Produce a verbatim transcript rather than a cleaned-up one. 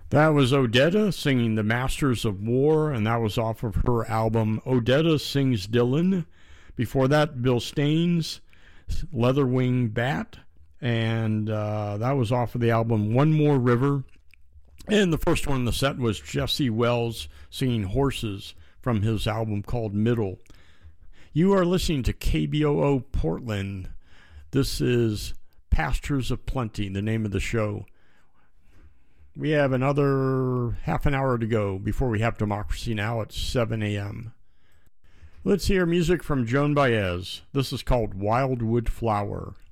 That was Odetta singing The Masters of War, and that was off of her album Odetta Sings Dylan. Before that, Bill Staines, Leatherwing Bat, and uh, that was off of the album One More River. And the first one in the set was Jesse Wells singing Horses from his album called Middle. You are listening to K B O O Portland. This is Pastures of Plenty, the name of the show. We have another half an hour to go before we have Democracy Now! At seven a.m. Let's hear music from Joan Baez. This is called Wildwood Flower.